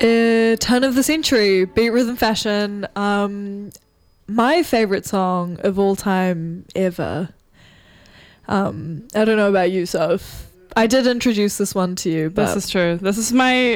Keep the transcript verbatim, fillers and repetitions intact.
Uh, turn of the century, beat rhythm fashion. Um, my favorite song of all time ever. Um, I don't know about you, Soph. I did introduce this one to you, but This is true. This is my